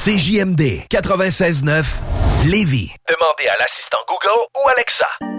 CJMD 96.9 Lévis. Demandez à l'assistant Google ou Alexa.